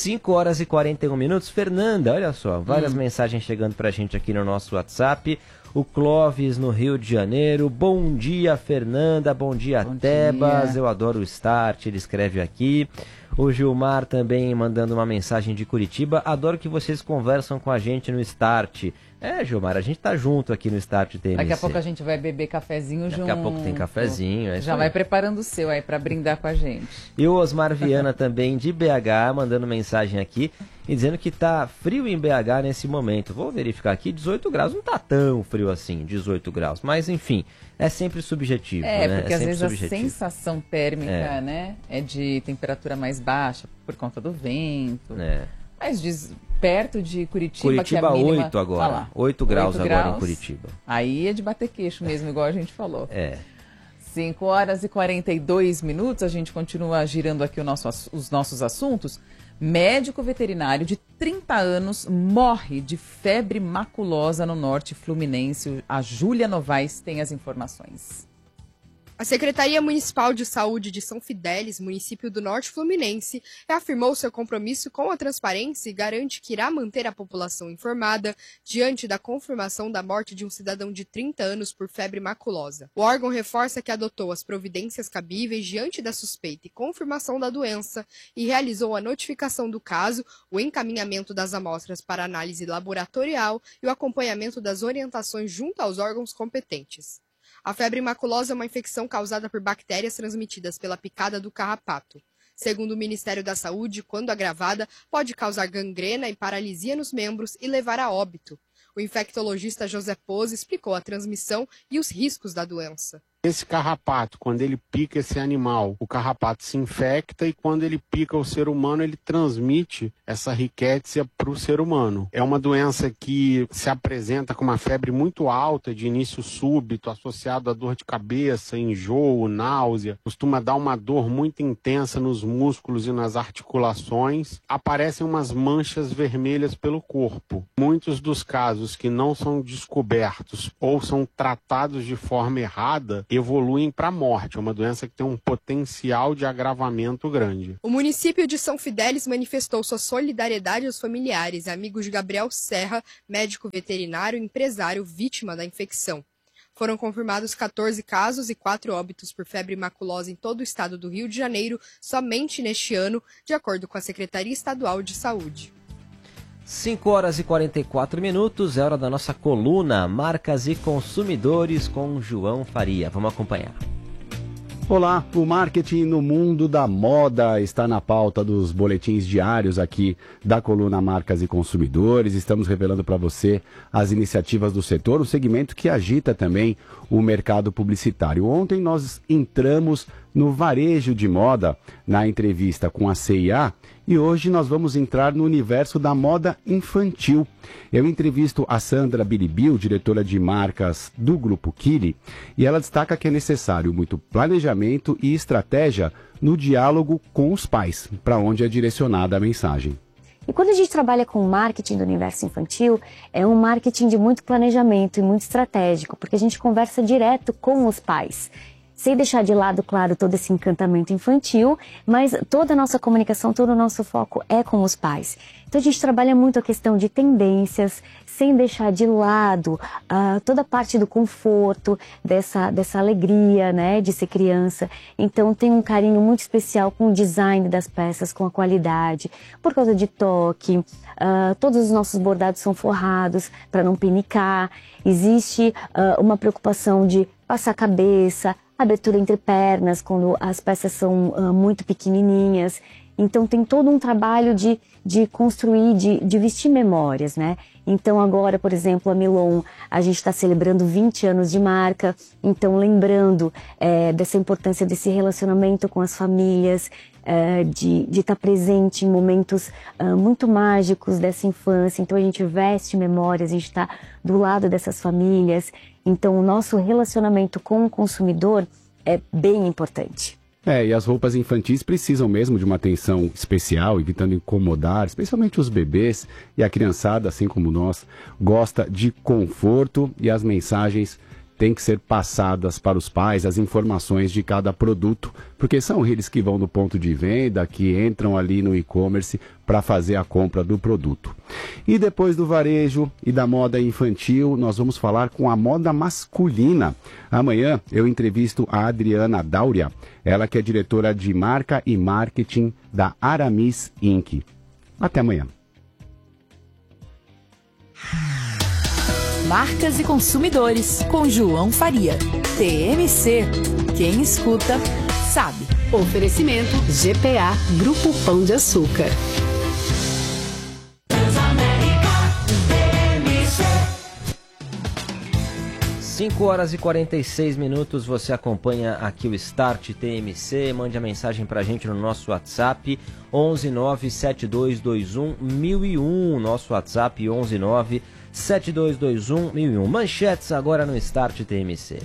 5h41. Fernanda, olha só, várias mensagens chegando pra gente aqui no nosso WhatsApp. O Clóvis no Rio de Janeiro. Bom dia, Fernanda. Bom dia, Tebas. Eu adoro o Start, ele escreve aqui. O Gilmar também mandando uma mensagem de Curitiba. Adoro que vocês conversam com a gente no Start. Gilmar, a gente tá junto aqui no Start TMC. Daqui a pouco a gente vai beber cafezinho junto. Daqui a pouco tem cafezinho. Já vai preparando o seu aí pra brindar com a gente. E o Osmar Viana também de BH, mandando mensagem aqui e dizendo que tá frio em BH nesse momento. Vou verificar aqui, 18 graus. Não tá tão frio assim, 18 graus. Mas enfim, é sempre subjetivo, né? Porque às vezes a sensação térmica, né, é de temperatura mais baixa por conta do vento. Mas diz... Perto de Curitiba, que é a mínima... 8 agora, 8 graus agora em Curitiba. Aí é de bater queixo mesmo, igual a gente falou. 5h42, a gente continua girando aqui os nossos assuntos. Médico veterinário de 30 anos morre de febre maculosa no norte fluminense. A Júlia Novaes tem as informações. A Secretaria Municipal de Saúde de São Fidélis, município do Norte Fluminense, reafirmou seu compromisso com a transparência e garante que irá manter a população informada diante da confirmação da morte de um cidadão de 30 anos por febre maculosa. O órgão reforça que adotou as providências cabíveis diante da suspeita e confirmação da doença e realizou a notificação do caso, o encaminhamento das amostras para análise laboratorial e o acompanhamento das orientações junto aos órgãos competentes. A febre maculosa é uma infecção causada por bactérias transmitidas pela picada do carrapato. Segundo o Ministério da Saúde, quando agravada, pode causar gangrena e paralisia nos membros e levar a óbito. O infectologista José Pose explicou a transmissão e os riscos da doença. Esse carrapato, quando ele pica esse animal, o carrapato se infecta e quando ele pica o ser humano, ele transmite essa rickettsia para o ser humano. É uma doença que se apresenta com uma febre muito alta, de início súbito, associado a dor de cabeça, enjoo, náusea. Costuma dar uma dor muito intensa nos músculos e nas articulações. Aparecem umas manchas vermelhas pelo corpo. Muitos dos casos que não são descobertos ou são tratados de forma errada evoluem para a morte. É uma doença que tem um potencial de agravamento grande. O município de São Fidélis manifestou sua solidariedade aos familiares e amigos de Gabriel Serra, médico veterinário e empresário vítima da infecção. Foram confirmados 14 casos e 4 óbitos por febre maculosa em todo o estado do Rio de Janeiro somente neste ano, de acordo com a Secretaria Estadual de Saúde. 5 horas e 44 minutos, é hora da nossa coluna Marcas e Consumidores com João Faria. Vamos acompanhar. Olá, o marketing no mundo da moda está na pauta dos boletins diários aqui da coluna Marcas e Consumidores. Estamos revelando para você as iniciativas do setor, um segmento que agita também o mercado publicitário. Ontem nós entramos no varejo de moda na entrevista com a CIA e hoje nós vamos entrar no universo da moda infantil. Eu entrevisto a Sandra Biribil, diretora de marcas do Grupo Kili, e ela destaca que é necessário muito planejamento e estratégia no diálogo com os pais, para onde é direcionada a mensagem. E quando a gente trabalha com marketing do universo infantil, é um marketing de muito planejamento e muito estratégico, porque a gente conversa direto com os pais. Sem deixar de lado, claro, todo esse encantamento infantil, mas toda a nossa comunicação, todo o nosso foco é com os pais. Então a gente trabalha muito a questão de tendências, sem deixar de lado toda a parte do conforto, dessa alegria, né, de ser criança. Então tem um carinho muito especial com o design das peças, com a qualidade, por causa de toque. Todos os nossos bordados são forrados para não pinicar. Existe uma preocupação de passar a cabeça, abertura entre pernas, quando as peças são muito pequenininhas. Então tem todo um trabalho de construir, de vestir memórias, né? Então agora, por exemplo, a Milon, a gente está celebrando 20 anos de marca, então lembrando dessa importância desse relacionamento com as famílias, de estar presente em momentos muito mágicos dessa infância. Então a gente veste memórias, a gente está do lado dessas famílias. Então o nosso relacionamento com o consumidor é bem importante. E as roupas infantis precisam mesmo de uma atenção especial, evitando incomodar, especialmente os bebês e a criançada, assim como nós, gosta de conforto e as mensagens têm que ser passadas para os pais, as informações de cada produto, porque são eles que vão no ponto de venda, que entram ali no e-commerce para fazer a compra do produto. E depois do varejo e da moda infantil, nós vamos falar com a moda masculina. Amanhã eu entrevisto a Adriana Dáurea, ela que é diretora de marca e marketing da Aramis Inc. Até amanhã. Marcas e Consumidores, com João Faria. TMC. Quem escuta, sabe. Oferecimento GPA, Grupo Pão de Açúcar. 5 horas e 46 minutos, você acompanha aqui o Start TMC, mande a mensagem pra gente no nosso WhatsApp 11972211001, nosso WhatsApp 11972211001. Manchetes agora no Start TMC.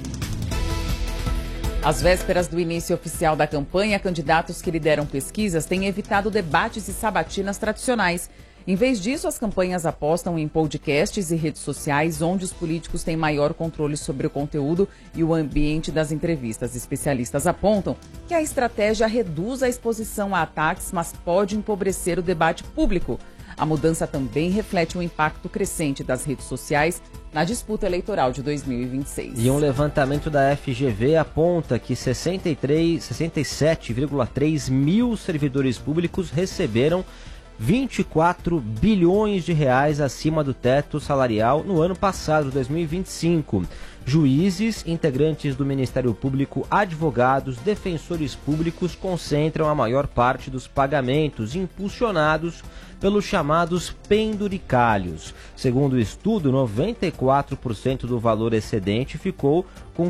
Às vésperas do início oficial da campanha, candidatos que lideram pesquisas têm evitado debates e sabatinas tradicionais. Em vez disso, as campanhas apostam em podcasts e redes sociais, onde os políticos têm maior controle sobre o conteúdo e o ambiente das entrevistas. Especialistas apontam que a estratégia reduz a exposição a ataques, mas pode empobrecer o debate público. A mudança também reflete o impacto crescente das redes sociais na disputa eleitoral de 2026. E um levantamento da FGV aponta que 67,3 mil servidores públicos receberam 24 bilhões de reais acima do teto salarial no ano passado, 2025. Juízes, integrantes do Ministério Público, advogados, defensores públicos concentram a maior parte dos pagamentos impulsionados pelos chamados penduricalhos. Segundo o estudo, 94% do valor excedente ficou com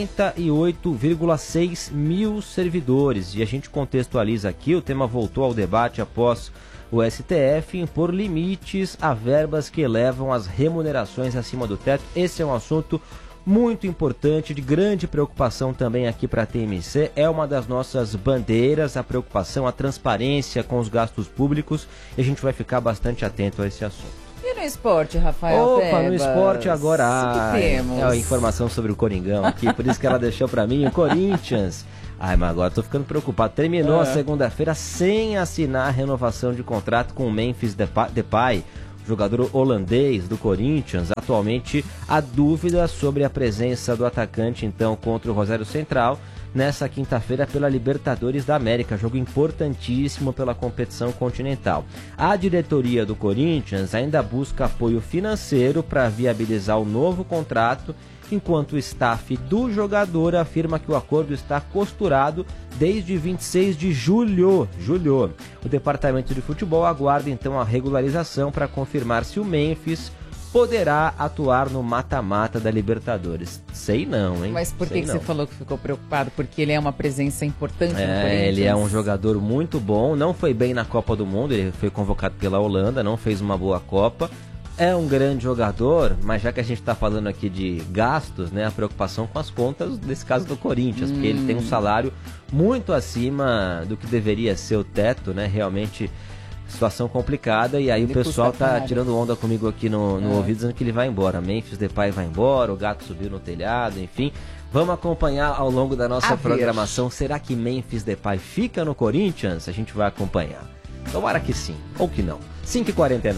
48,6 mil servidores. E a gente contextualiza aqui, o tema voltou ao debate após o STF impor limites a verbas que elevam as remunerações acima do teto. Esse é um assunto muito importante, de grande preocupação também aqui para a TMC. É uma das nossas bandeiras, a preocupação, a transparência com os gastos públicos, e a gente vai ficar bastante atento a esse assunto. E no esporte, Rafael Opa, Tebas? no esporte agora, temos? é a informação sobre o Coringão aqui, por isso que ela deixou para mim, o Corinthians. Ai, mas agora tô ficando preocupado. Terminou a segunda-feira sem assinar a renovação de contrato com o Memphis Depay, jogador holandês do Corinthians. Atualmente, a dúvida sobre a presença do atacante, então, contra o Rosário Central, nessa quinta-feira pela Libertadores da América, jogo importantíssimo pela competição continental. A diretoria do Corinthians ainda busca apoio financeiro para viabilizar o novo contrato, enquanto o staff do jogador afirma que o acordo está costurado desde 26 de julho. O departamento de futebol aguarda então a regularização para confirmar se o Memphis poderá atuar no mata-mata da Libertadores. Sei não, hein? Mas por que você falou que ficou preocupado? Porque ele é uma presença importante no Corinthians? Ele é um jogador muito bom, não foi bem na Copa do Mundo, ele foi convocado pela Holanda, não fez uma boa Copa. É um grande jogador, mas já que a gente está falando aqui de gastos, né, a preocupação com as contas, nesse caso do Corinthians, porque ele tem um salário muito acima do que deveria ser o teto, né, realmente situação complicada, e aí ele o pessoal tá tirando onda comigo aqui no ouvido, dizendo que ele vai embora, Memphis Depay vai embora, o gato subiu no telhado, enfim. Vamos acompanhar ao longo da nossa programação, será que Memphis Depay fica no Corinthians? A gente vai acompanhar. Tomara que sim, ou que não. 5h49.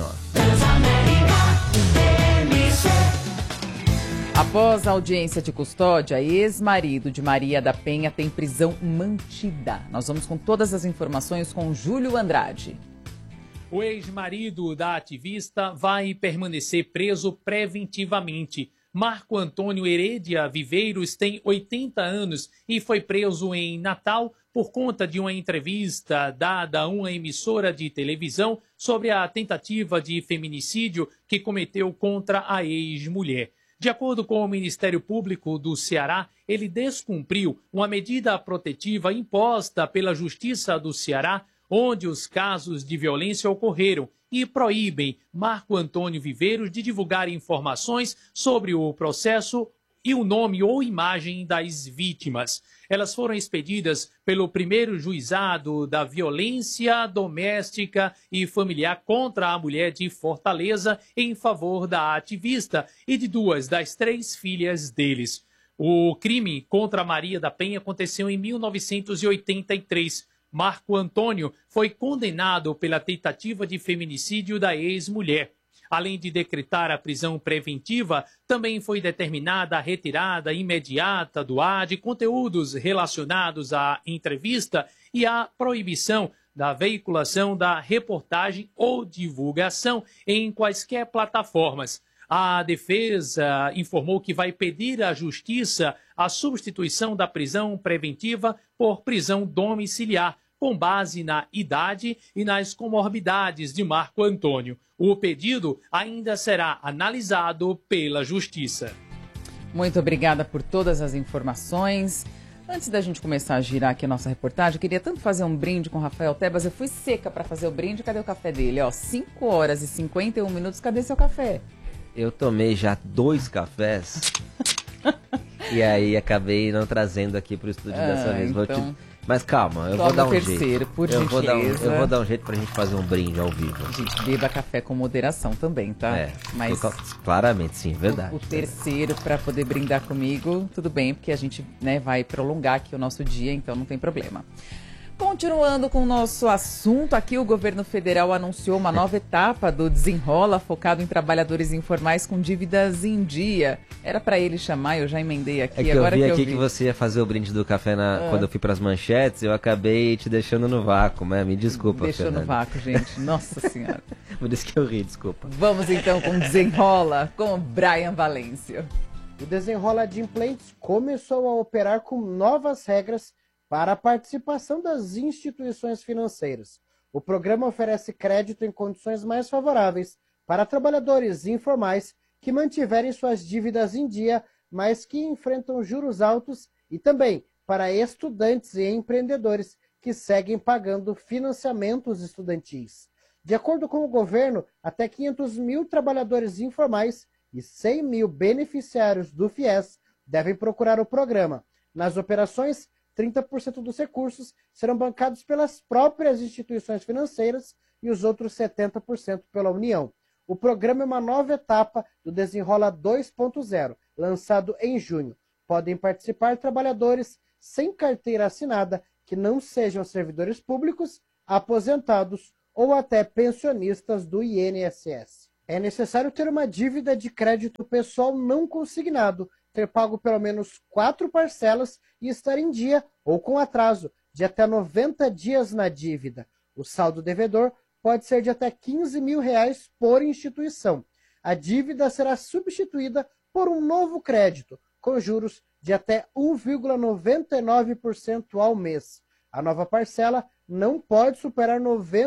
Após a audiência de custódia, ex-marido de Maria da Penha tem prisão mantida. Nós vamos com todas as informações com Júlio Andrade. O ex-marido da ativista vai permanecer preso preventivamente. Marco Antônio Heredia Viveiros tem 80 anos e foi preso em Natal por conta de uma entrevista dada a uma emissora de televisão sobre a tentativa de feminicídio que cometeu contra a ex-mulher. De acordo com o Ministério Público do Ceará, ele descumpriu uma medida protetiva imposta pela Justiça do Ceará, onde os casos de violência ocorreram, e proíbem Marco Antônio Viveiros de divulgar informações sobre o processo e o nome ou imagem das vítimas. Elas foram expedidas pelo primeiro juizado da violência doméstica e familiar contra a mulher de Fortaleza em favor da ativista e de 2 das 3 filhas deles. O crime contra Maria da Penha aconteceu em 1983. Marco Antônio foi condenado pela tentativa de feminicídio da ex-mulher. Além de decretar a prisão preventiva, também foi determinada a retirada imediata do ar de conteúdos relacionados à entrevista e a proibição da veiculação da reportagem ou divulgação em quaisquer plataformas. A defesa informou que vai pedir à Justiça a substituição da prisão preventiva por prisão domiciliar, com base na idade e nas comorbidades de Marco Antônio. O pedido ainda será analisado pela Justiça. Muito obrigada por todas as informações. Antes da gente começar a girar aqui a nossa reportagem, eu queria tanto fazer um brinde com o Rafael Tebas. Eu fui seca para fazer o brinde. Cadê o café dele? 5h51. Cadê seu café? Eu tomei já 2 cafés e aí acabei não trazendo aqui pro estúdio dessa vez. Mas calma, eu vou dar um jeito. Por gentileza. Eu vou dar um jeito pra gente fazer um brinde ao vivo. Gente, beba café com moderação também, tá? Mas claramente, sim, verdade. O terceiro pra poder brindar comigo, tudo bem, porque a gente, né, vai prolongar aqui o nosso dia, então não tem problema. Continuando com o nosso assunto, aqui o governo federal anunciou uma nova etapa do Desenrola, focado em trabalhadores informais com dívidas em dia. Era para ele chamar, eu já emendei aqui. É que agora eu vi aqui que você ia fazer o brinde do café quando eu fui para as manchetes, eu acabei te deixando no vácuo, né? Me desculpa, Deixou no vácuo, gente. Nossa Senhora. Por isso que eu ri, desculpa. Vamos então com o Desenrola, com o Brian Valência. O Desenrola Adimplentes começou a operar com novas regras para a participação das instituições financeiras. O programa oferece crédito em condições mais favoráveis para trabalhadores informais que mantiverem suas dívidas em dia, mas que enfrentam juros altos, e também para estudantes e empreendedores que seguem pagando financiamentos estudantis. De acordo com o governo, até 500 mil trabalhadores informais e 100 mil beneficiários do FIES devem procurar o programa. Nas operações, 30% dos recursos serão bancados pelas próprias instituições financeiras e os outros 70% pela União. O programa é uma nova etapa do Desenrola 2.0, lançado em junho. Podem participar trabalhadores sem carteira assinada que não sejam servidores públicos, aposentados ou até pensionistas do INSS. É necessário ter uma dívida de crédito pessoal não consignado, ter pago pelo menos 4 parcelas e estar em dia ou com atraso de até 90 dias na dívida. O saldo devedor pode ser de até R$15 mil por instituição. A dívida será substituída por um novo crédito, com juros de até 1,99% ao mês. A nova parcela não pode superar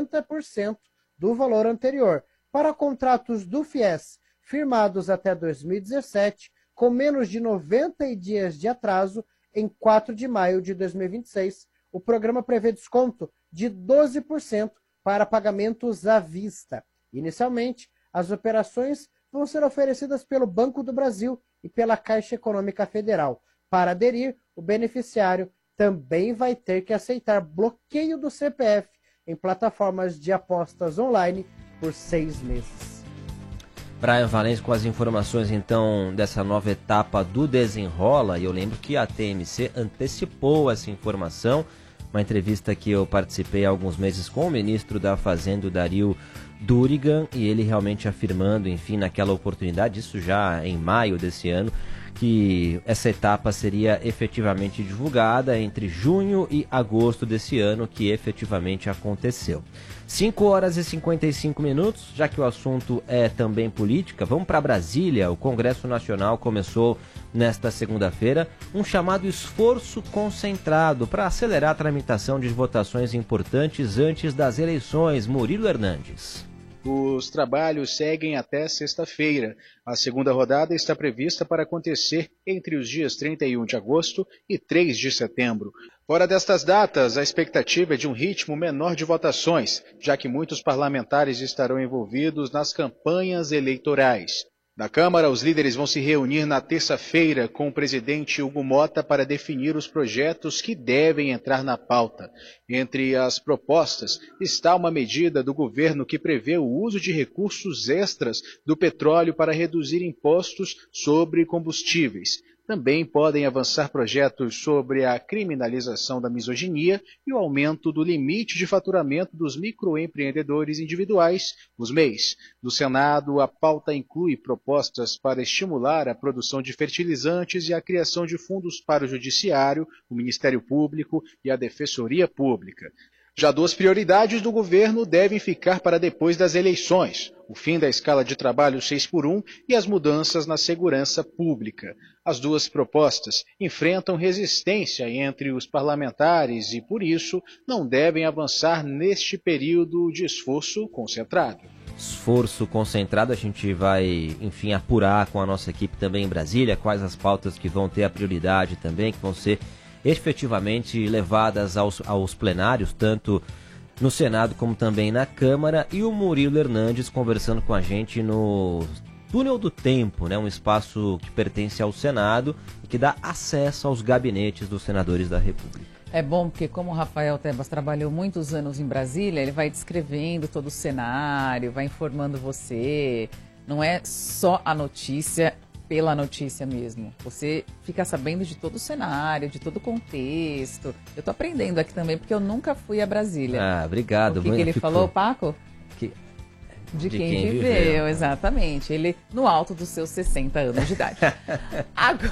90% do valor anterior. Para contratos do FIES firmados até 2017, com menos de 90 dias de atraso, em 4 de maio de 2026, o programa prevê desconto de 12% para pagamentos à vista. Inicialmente, as operações vão ser oferecidas pelo Banco do Brasil e pela Caixa Econômica Federal. Para aderir, o beneficiário também vai ter que aceitar bloqueio do CPF em plataformas de apostas online por 6 meses. Brian Valente com as informações, então, dessa nova etapa do Desenrola. E eu lembro que a TMC antecipou essa informação. Uma entrevista que eu participei há alguns meses com o ministro da Fazenda, Dario Durigan, e ele realmente afirmando, enfim, naquela oportunidade, isso já em maio desse ano, que essa etapa seria efetivamente divulgada entre junho e agosto desse ano, que efetivamente aconteceu. 5 horas e 55 minutos, já que o assunto é também política, vamos para Brasília. O Congresso Nacional começou nesta segunda-feira um chamado esforço concentrado para acelerar a tramitação de votações importantes antes das eleições. Murilo Hernandes. Os trabalhos seguem até sexta-feira. A segunda rodada está prevista para acontecer entre os dias 31 de agosto e 3 de setembro. Fora destas datas, a expectativa é de um ritmo menor de votações, já que muitos parlamentares estarão envolvidos nas campanhas eleitorais. Na Câmara, os líderes vão se reunir na terça-feira com o presidente Hugo Mota para definir os projetos que devem entrar na pauta. Entre as propostas está uma medida do governo que prevê o uso de recursos extras do petróleo para reduzir impostos sobre combustíveis. Também podem avançar projetos sobre a criminalização da misoginia e o aumento do limite de faturamento dos microempreendedores individuais, os MEIs. No Senado, a pauta inclui propostas para estimular a produção de fertilizantes e a criação de fundos para o Judiciário, o Ministério Público e a Defensoria Pública. Já 2 prioridades do governo devem ficar para depois das eleições: o fim da escala de trabalho 6x1 e as mudanças na segurança pública. As 2 propostas enfrentam resistência entre os parlamentares e, por isso, não devem avançar neste período de esforço concentrado. Esforço concentrado, a gente vai, enfim, apurar com a nossa equipe também em Brasília quais as pautas que vão ter a prioridade também, que vão ser efetivamente levadas aos plenários, tanto no Senado como também na Câmara. E o Murilo Hernandes conversando com a gente no Túnel do Tempo, né? Um espaço que pertence ao Senado e que dá acesso aos gabinetes dos senadores da República. É bom porque, como o Rafael Tebas trabalhou muitos anos em Brasília, ele vai descrevendo todo o cenário, vai informando você. Não é só a notícia pela notícia mesmo. Você fica sabendo de todo o cenário, de todo o contexto. Eu tô aprendendo aqui também, porque eu nunca fui a Brasília. Ah, obrigado. O que ele falou, Paco? De quem viveu, exatamente. Ele no alto dos seus 60 anos de idade. Agora...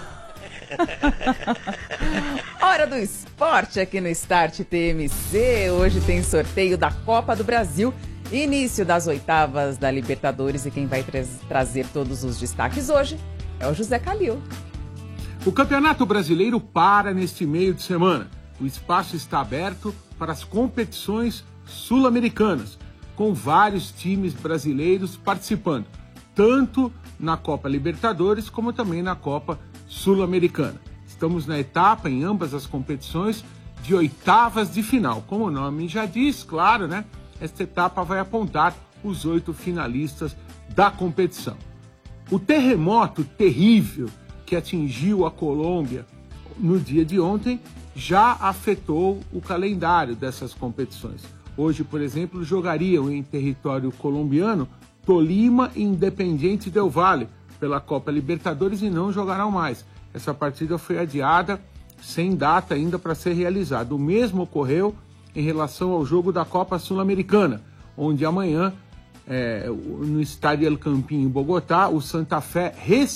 Hora do esporte aqui no Start TMC. Hoje tem sorteio da Copa do Brasil, início das oitavas da Libertadores, e quem vai trazer todos os destaques hoje é o José Calil. O Campeonato Brasileiro para neste meio de semana. O espaço está aberto para as competições sul-americanas, com vários times brasileiros participando, tanto na Copa Libertadores como também na Copa Sul-Americana. Estamos na etapa, em ambas as competições, de oitavas de final. Como o nome já diz, claro, né? Esta etapa vai apontar os 8 finalistas da competição. O terremoto terrível que atingiu a Colômbia no dia de ontem já afetou o calendário dessas competições. Hoje, por exemplo, jogariam em território colombiano Tolima e Independiente del Valle pela Copa Libertadores e não jogarão mais. Essa partida foi adiada sem data ainda para ser realizada. O mesmo ocorreu em relação ao jogo da Copa Sul-Americana, onde amanhã, no estádio El Campín, em Bogotá, o Santa Fé